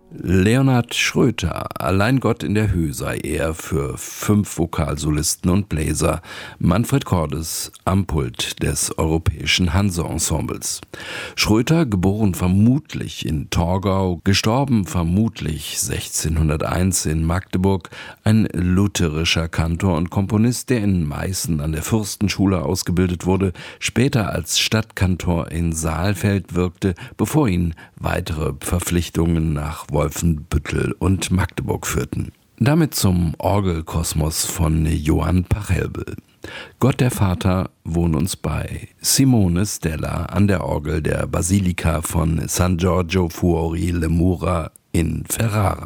Leonhard Schröter, Allein Gott in der Höhe sei er, für 5 Vokalsolisten und Bläser. Manfred Cordes am Pult des Europäischen Hanse-Ensembles. Schröter, geboren vermutlich in Torgau, gestorben vermutlich 1601 in Magdeburg, ein lutherischer Kantor und Komponist, der in Meißen an der Fürstenschule ausgebildet wurde, später als Stadtkantor in Saalfeld wirkte, bevor ihn weitere Verpflichtungen nach Wolfenbüttel und Magdeburg führten. Damit zum Orgelkosmos von Johann Pachelbel. Gott der Vater wohnt uns bei. Simone Stella an der Orgel der Basilika von San Giorgio Fuori le Mura in Ferrara.